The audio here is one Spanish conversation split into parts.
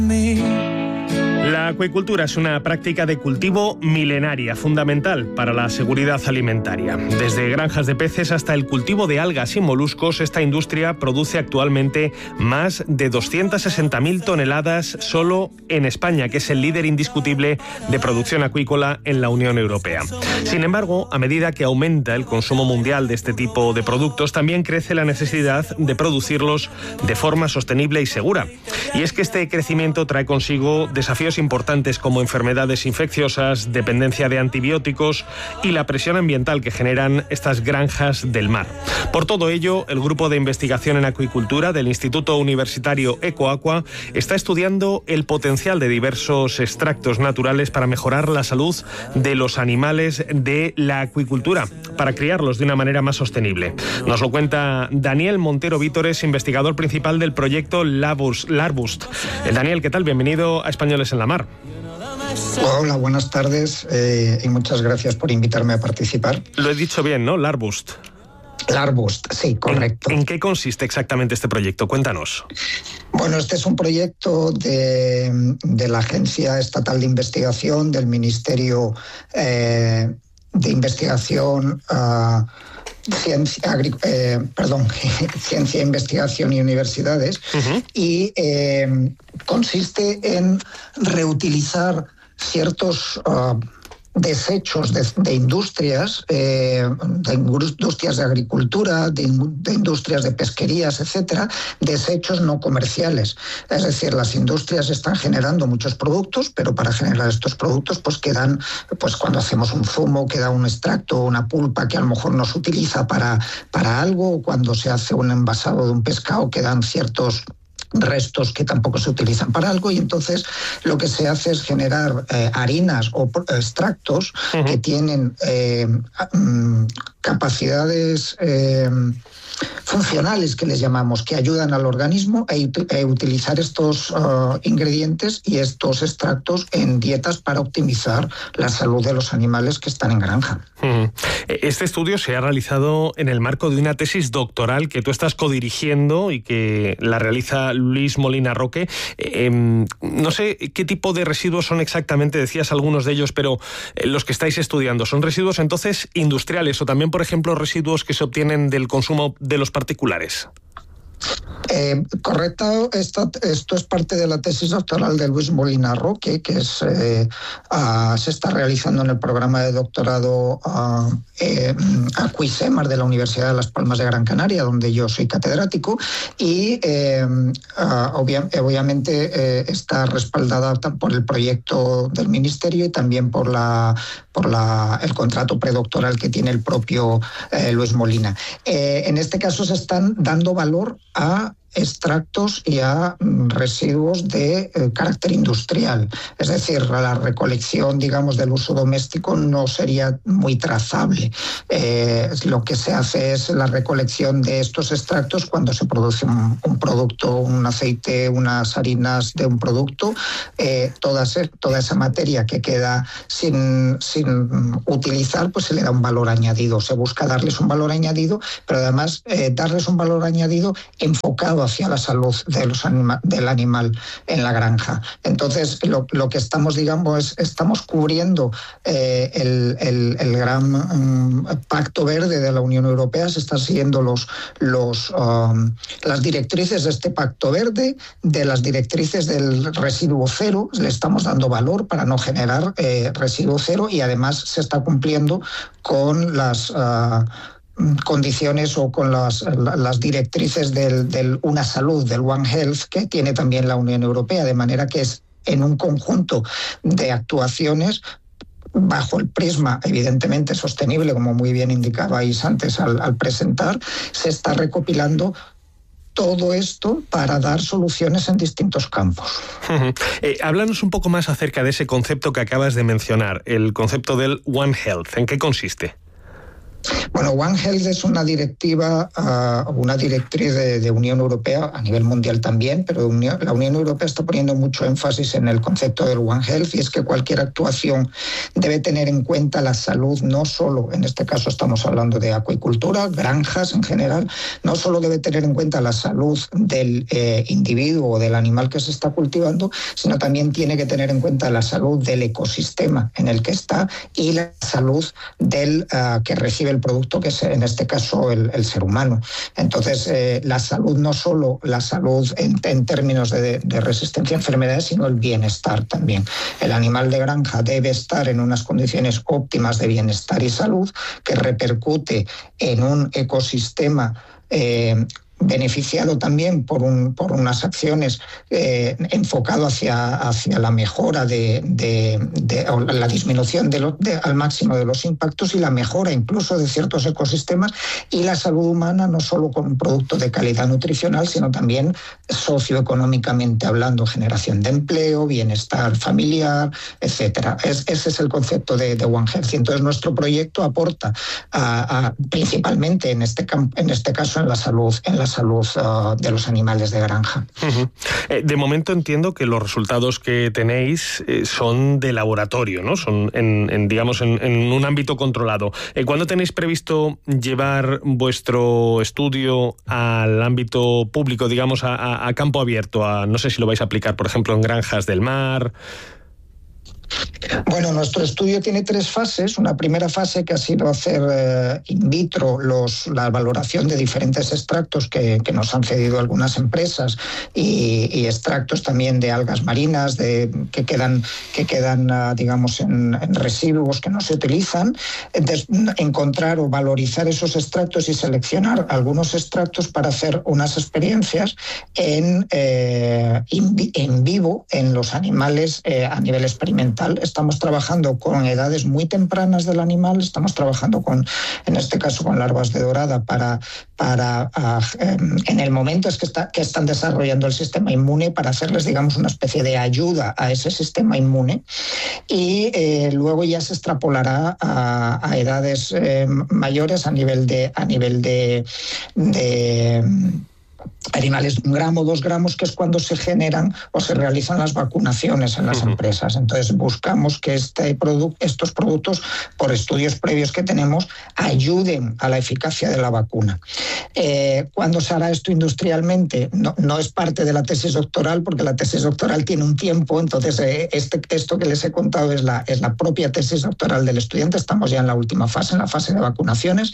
La acuicultura es una práctica de cultivo milenaria, fundamental para la seguridad alimentaria. Desde granjas de peces hasta el cultivo de algas y moluscos, esta industria produce actualmente más de 260.000 toneladas solo en España, que es el líder indiscutible de producción acuícola en la Unión Europea. Sin embargo, a medida que aumenta el consumo mundial de este tipo de productos, también crece la necesidad de producirlos de forma sostenible y segura. Y es que este crecimiento trae consigo desafíos importantes como enfermedades infecciosas, dependencia de antibióticos y la presión ambiental que generan estas granjas del mar. Por todo ello, el Grupo de Investigación en Acuicultura del Instituto Universitario Ecoaqua está estudiando el potencial de diversos extractos naturales para mejorar la salud de los animales de la acuicultura, para criarlos de una manera más sostenible. Nos lo cuenta Daniel Montero Vítores, investigador principal del proyecto Larbust. Daniel, ¿qué tal? Bienvenido a Españoles en la Mar. Hola, buenas tardes y muchas gracias por invitarme a participar. Lo he dicho bien, ¿no? Larbust. Larbust, sí, correcto. ¿En qué consiste exactamente este proyecto? Cuéntanos. Bueno, este es un proyecto de la Agencia Estatal de Investigación, Ministerio de Investigación, Ciencia, Investigación y Universidades, y consiste en reutilizar ciertos desechos de industrias, de industrias de agricultura, de industrias de pesquerías, etcétera, desechos no comerciales. Es decir, las industrias están generando muchos productos, pero para generar estos productos pues quedan, pues cuando hacemos un zumo queda un extracto, una pulpa que a lo mejor no se utiliza para algo, o cuando se hace un envasado de un pescado quedan ciertos restos que tampoco se utilizan para algo, y entonces lo que se hace es generar harinas o extractos que tienen capacidades funcionales, que les llamamos, que ayudan al organismo a utilizar estos ingredientes y estos extractos en dietas para optimizar la salud de los animales que están en granja. Este estudio se ha realizado en el marco de una tesis doctoral que tú estás codirigiendo y que la realiza Luis Molina Roque. No sé qué tipo de residuos son exactamente, decías algunos de ellos, pero los que estáis estudiando, ¿son residuos entonces industriales o también, por ejemplo, residuos que se obtienen del consumo de los particulares? Correcto, esto es parte de la tesis doctoral de Luis Molina Roque, que se está realizando en el programa de doctorado Acuicemar de la Universidad de Las Palmas de Gran Canaria, donde yo soy catedrático, y obviamente está respaldada por el proyecto del Ministerio y también por el contrato predoctoral que tiene el propio Luis Molina. En este caso se están dando valor a extractos y a residuos de carácter industrial. Es decir, la recolección, digamos, del uso doméstico no sería muy trazable. Lo que se hace es la recolección de estos extractos cuando se produce un producto, un aceite, unas harinas de un producto. Toda esa materia que queda sin utilizar, pues se le da un valor añadido. Se busca darles un valor añadido, pero además darles un valor añadido enfocado hacia la salud del animal en la granja. Entonces, lo que estamos, digamos, estamos cubriendo el gran Pacto Verde de la Unión Europea. Se están siguiendo las directrices de este Pacto Verde, de las directrices del residuo cero. Le estamos dando valor para no generar residuo cero, y además se está cumpliendo con las condiciones o con las directrices del Una Salud, del One Health, que tiene también la Unión Europea, de manera que es en un conjunto de actuaciones bajo el prisma evidentemente sostenible, como muy bien indicabais antes al presentar. Se está recopilando todo esto para dar soluciones en distintos campos. Háblanos un poco más acerca de ese concepto que acabas de mencionar, el concepto del One Health. ¿En qué consiste? Bueno, One Health es una directiva, una directriz de Unión Europea a nivel mundial también, pero la Unión Europea está poniendo mucho énfasis en el concepto del One Health, y es que cualquier actuación debe tener en cuenta la salud, no solo, en este caso estamos hablando de acuicultura, granjas en general, no solo debe tener en cuenta la salud del individuo o del animal que se está cultivando, sino también tiene que tener en cuenta la salud del ecosistema en el que está y la salud del que recibe el producto, que es en este caso el ser humano. Entonces, la salud, no solo la salud en términos de resistencia a enfermedades, sino el bienestar también. El animal de granja debe estar en unas condiciones óptimas de bienestar y salud, que repercute en un ecosistema beneficiado también por unas acciones enfocado hacia la mejora o la disminución al máximo de los impactos y la mejora incluso de ciertos ecosistemas, y la salud humana no solo con un producto de calidad nutricional, sino también socioeconómicamente hablando, generación de empleo, bienestar familiar, etcétera. Ese es el concepto de One Health. Y entonces nuestro proyecto aporta principalmente en este caso en la salud de los animales de granja. De momento entiendo que los resultados que tenéis son de laboratorio, ¿no? Son en un ámbito controlado. ¿Cuándo tenéis previsto llevar vuestro estudio al ámbito público, digamos, a campo abierto? No sé si lo vais a aplicar, por ejemplo, en granjas del mar. Bueno, nuestro estudio tiene 3 fases. Una primera fase que ha sido hacer in vitro la valoración de diferentes extractos que nos han cedido algunas empresas y extractos también de algas marinas que quedan digamos, en residuos que no se utilizan. Encontrar o valorizar esos extractos y seleccionar algunos extractos para hacer unas experiencias en vivo en los animales a nivel experimental. Estamos trabajando con edades muy tempranas del animal, estamos trabajando en este caso con larvas de dorada en el momento que están desarrollando el sistema inmune, para hacerles, digamos, una especie de ayuda a ese sistema inmune, y luego ya se extrapolará a edades mayores a nivel de animales de 1 gramo, 2 gramos, que es cuando se generan o se realizan las vacunaciones en las empresas. Entonces buscamos que estos productos, por estudios previos que tenemos, ayuden a la eficacia de la vacuna. ¿Cuándo se hará esto industrialmente? No es parte de la tesis doctoral, porque la tesis doctoral tiene un tiempo. Entonces esto que les he contado es la propia tesis doctoral del estudiante. Estamos ya en la última fase, en la fase de vacunaciones,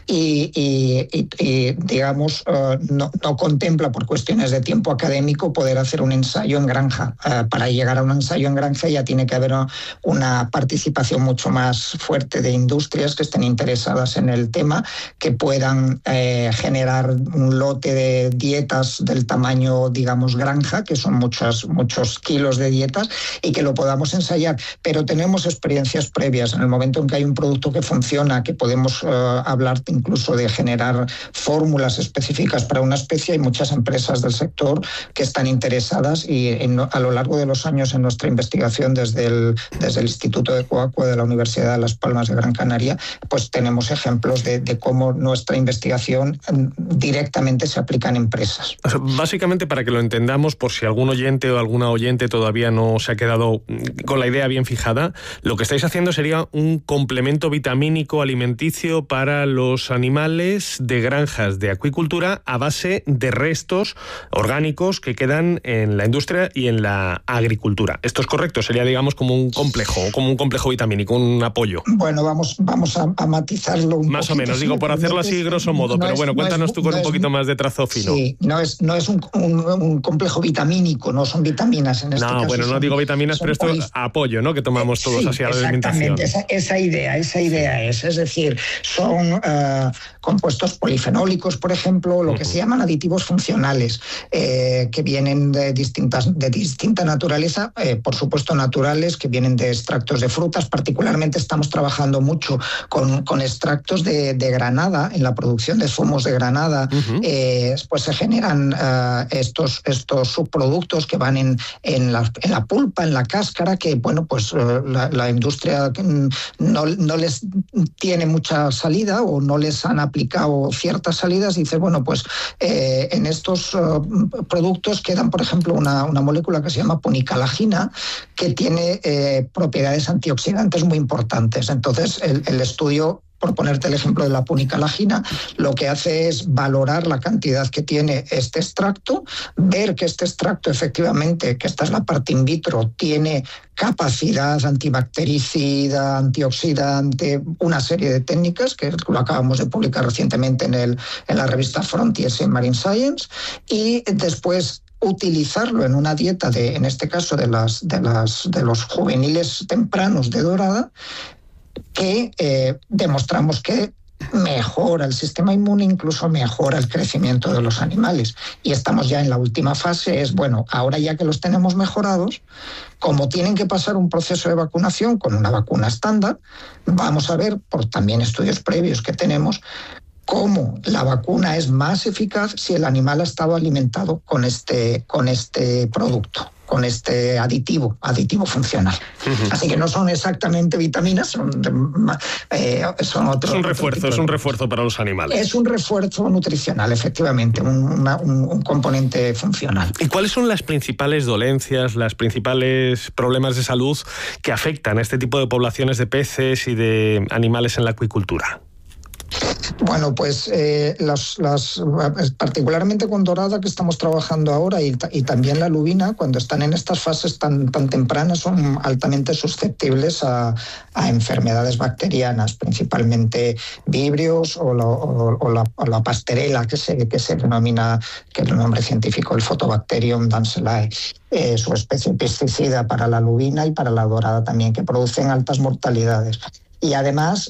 y digamos, no contempla, por cuestiones de tiempo académico, poder hacer un ensayo en granja. Para llegar a un ensayo en granja ya tiene que haber una participación mucho más fuerte de industrias que estén interesadas en el tema, que puedan generar un lote de dietas del tamaño, digamos, granja, que son muchos kilos de dietas, y que lo podamos ensayar. Pero tenemos experiencias previas. En el momento en que hay un producto que funciona, que podemos hablar incluso de generar fórmulas específicas para una especie, hay muchas empresas del sector que están interesadas, y a lo largo de los años en nuestra investigación desde el Instituto de Coacua de la Universidad de Las Palmas de Gran Canaria, pues tenemos ejemplos de cómo nuestra investigación directamente se aplica en empresas. O sea, básicamente, para que lo entendamos, por si algún oyente o alguna oyente todavía no se ha quedado con la idea bien fijada, lo que estáis haciendo sería un complemento vitamínico alimenticio para los animales de granjas de acuicultura a base de restos orgánicos que quedan en la industria y en la agricultura. ¿Esto es correcto? Sería, digamos, como un complejo vitamínico, un apoyo. Bueno, vamos a matizarlo un más poquito, o menos, digo, por hacerlo así grosso modo, pero bueno, cuéntanos tú con un poquito más de trazo fino. Sí, no es un complejo vitamínico, no son vitaminas en este caso. No, bueno, no digo vitaminas, pero esto es apoyo, ¿no?, que tomamos todos así a la alimentación. Exactamente, esa idea es decir, son compuestos polifenólicos, por ejemplo, lo que se llaman aditivos funcionales que vienen de distinta naturaleza, por supuesto naturales, que vienen de extractos de frutas. Particularmente estamos trabajando mucho con extractos de granada. En la producción de zumos de granada pues se generan estos subproductos que van en la pulpa, en la cáscara, que bueno, pues la industria no les tiene mucha salida o no les han aplicado ciertas salidas. Dice, bueno, pues en estos productos quedan, por ejemplo, una molécula que se llama punicalagina, que tiene propiedades antioxidantes muy importantes. Entonces, el estudio, por ponerte el ejemplo de la punicalagina, lo que hace es valorar la cantidad que tiene este extracto, ver que este extracto efectivamente, que esta es la parte in vitro, tiene capacidad antibactericida, antioxidante, una serie de técnicas que lo acabamos de publicar recientemente en la revista Frontiers in Marine Science, y después utilizarlo en una dieta en este caso de los juveniles tempranos de dorada, que demostramos que mejora el sistema inmune, incluso mejora el crecimiento de los animales. Y estamos ya en la última fase, ahora ya que los tenemos mejorados, como tienen que pasar un proceso de vacunación con una vacuna estándar, vamos a ver, por también estudios previos que tenemos, cómo la vacuna es más eficaz si el animal ha estado alimentado con este producto, con este aditivo funcional. Así que no son exactamente vitaminas, son otros. Es un refuerzo para los animales. Es un refuerzo nutricional, efectivamente, un componente funcional. ¿Y cuáles son las principales dolencias, los principales problemas de salud que afectan a este tipo de poblaciones de peces y de animales en la acuicultura? Bueno, pues particularmente con dorada, que estamos trabajando ahora, y también la lubina, cuando están en estas fases tan tempranas, son altamente susceptibles a enfermedades bacterianas, principalmente vibrios o la pasterela, que se denomina, que es el nombre científico, el Photobacterium danselae. Su especie pesticida para la lubina y para la dorada también, que producen altas mortalidades. Y además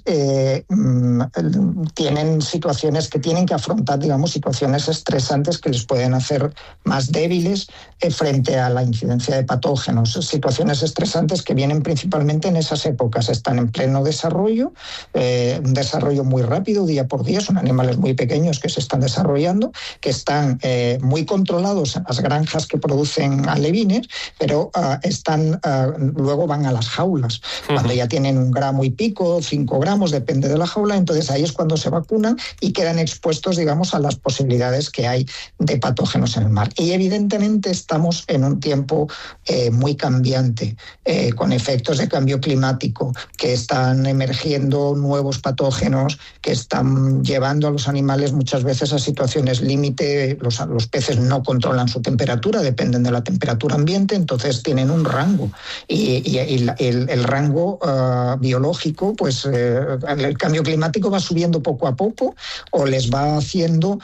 tienen situaciones que tienen que afrontar, situaciones estresantes que les pueden hacer más débiles frente a la incidencia de patógenos. Situaciones estresantes que vienen principalmente en esas épocas. Están en pleno desarrollo, un desarrollo muy rápido, día por día. Son animales muy pequeños que se están desarrollando, que están muy controlados en las granjas que producen alevines, pero luego van a las jaulas. Cuando ya tienen 1 gramo y pico, 5 gramos, depende de la jaula, entonces ahí es cuando se vacunan y quedan expuestos, a las posibilidades que hay de patógenos en el mar. Y evidentemente estamos en un tiempo muy cambiante, con efectos de cambio climático, que están emergiendo nuevos patógenos que están llevando a los animales muchas veces a situaciones límite. Los peces no controlan su temperatura, dependen de la temperatura ambiente, entonces tienen un rango. Y el rango biológico, pues el cambio climático va subiendo poco a poco, o les va haciendo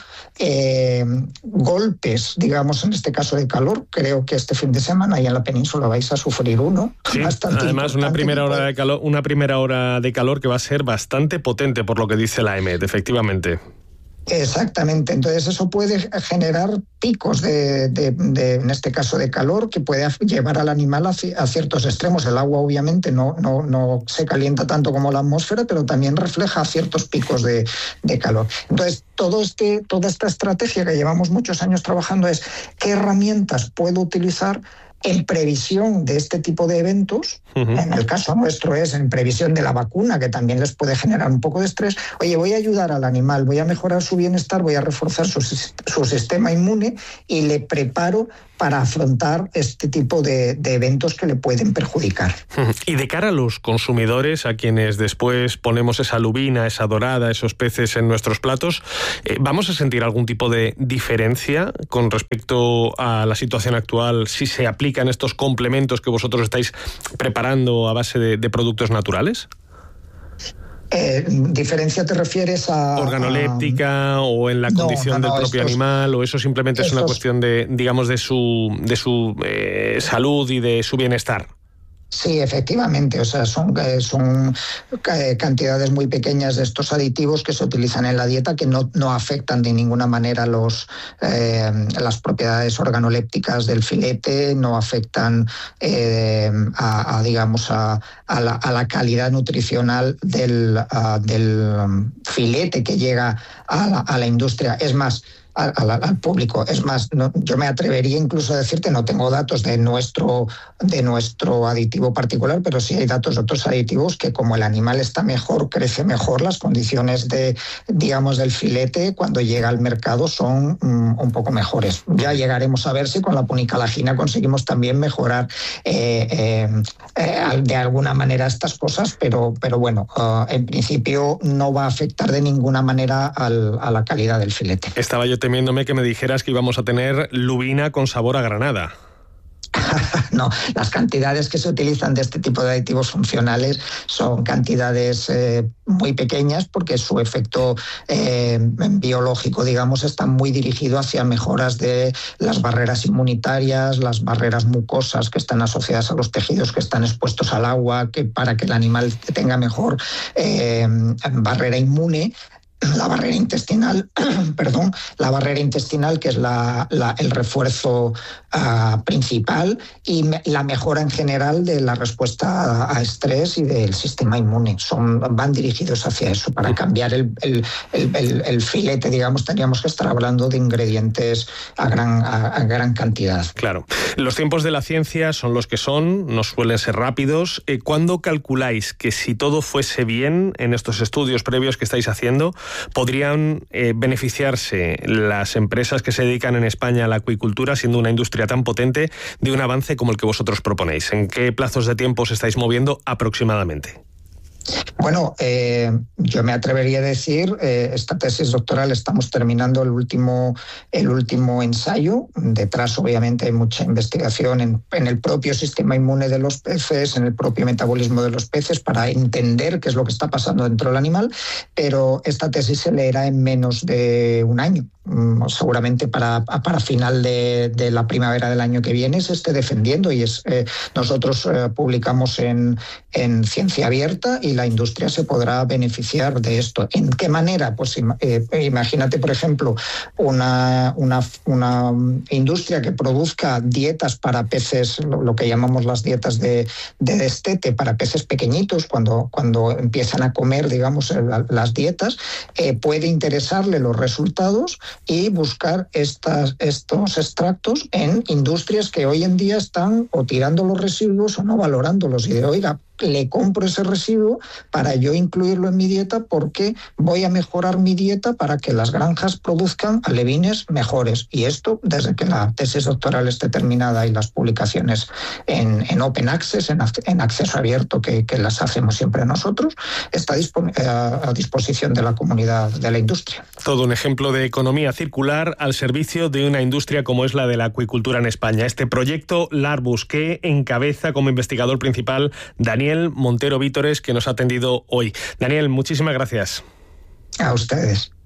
golpes, en este caso de calor. Creo que este fin de semana ahí en la península vais a sufrir uno. Sí, además una primera hora de calor que va a ser bastante potente, por lo que dice la EMET, efectivamente. Exactamente, entonces eso puede generar picos en este caso de calor, que puede llevar al animal a ciertos extremos. El agua obviamente no se calienta tanto como la atmósfera, pero también refleja ciertos picos de calor. Entonces toda esta estrategia que llevamos muchos años trabajando es qué herramientas puedo utilizar en previsión de este tipo de eventos. En el caso nuestro es en previsión de la vacuna, que también les puede generar un poco de estrés. Oye, voy a ayudar al animal, voy a mejorar su bienestar, voy a reforzar su sistema inmune y le preparo para afrontar este tipo de eventos que le pueden perjudicar. Y de cara a los consumidores, a quienes después ponemos esa lubina, esa dorada, esos peces en nuestros platos, ¿vamos a sentir algún tipo de diferencia con respecto a la situación actual si se aplican estos complementos que vosotros estáis preparando a base de productos naturales? ¿Diferencia te refieres a...? ¿Organoléptica o en la condición del propio animal? ¿O eso simplemente es una cuestión de su salud y de su bienestar? Sí, efectivamente, o sea, son cantidades muy pequeñas de estos aditivos que se utilizan en la dieta que no afectan de ninguna manera las propiedades organolépticas del filete, no afectan a la calidad nutricional del filete que llega a la industria. Es más, al público. Es más, yo me atrevería incluso a decirte, no tengo datos de nuestro aditivo particular, pero sí hay datos de otros aditivos que, como el animal está mejor, crece mejor, las condiciones del filete cuando llega al mercado son un poco mejores. Ya llegaremos a ver si con la punicalagina conseguimos también mejorar de alguna manera estas cosas, pero bueno, en principio no va a afectar de ninguna manera a la calidad del filete. Estaba yo temiéndome que me dijeras que íbamos a tener lubina con sabor a granada. No, las cantidades que se utilizan de este tipo de aditivos funcionales son cantidades muy pequeñas, porque su efecto biológico, digamos, está muy dirigido hacia mejoras de las barreras inmunitarias, las barreras mucosas que están asociadas a los tejidos que están expuestos al agua, para que el animal tenga mejor barrera inmune. La barrera intestinal, que es el refuerzo principal, y la mejora en general de la respuesta a estrés y del sistema inmune. Van dirigidos hacia eso. Para cambiar el filete, digamos, tendríamos que estar hablando de ingredientes a gran cantidad. Claro. Los tiempos de la ciencia son los que son, no suelen ser rápidos. ¿Cuándo calculáis que, si todo fuese bien en estos estudios previos que estáis haciendo, podrían beneficiarse las empresas que se dedican en España a la acuicultura, siendo una industria tan potente, de un avance como el que vosotros proponéis? ¿En qué plazos de tiempo os estáis moviendo aproximadamente? Bueno, yo me atrevería a decir, esta tesis doctoral estamos terminando el último ensayo. Detrás, obviamente, hay mucha investigación en el propio sistema inmune de los peces, en el propio metabolismo de los peces, para entender qué es lo que está pasando dentro del animal, pero esta tesis se leerá en menos de un año. Seguramente para final de la primavera del año que viene se esté defendiendo, y nosotros publicamos en Ciencia Abierta, y la industria se podrá beneficiar de esto. ¿En qué manera? Pues imagínate, por ejemplo, una industria que produzca dietas para peces, lo que llamamos las dietas de destete, para peces pequeñitos, cuando empiezan a comer, digamos, las dietas, puede interesarle los resultados y buscar estos extractos en industrias que hoy en día están o tirando los residuos o no valorándolos, y de, oiga, le compro ese residuo para yo incluirlo en mi dieta, porque voy a mejorar mi dieta para que las granjas produzcan alevines mejores. Y esto, desde que la tesis doctoral esté terminada y las publicaciones en Open Access, en acceso abierto, que las hacemos siempre nosotros, está a disposición de la comunidad de la industria. Todo un ejemplo de economía circular al servicio de una industria como es la de la acuicultura en España. Este proyecto Larvus, que encabeza como investigador principal Daniel Montero Vítores, que nos ha atendido hoy. Daniel, muchísimas gracias. A ustedes.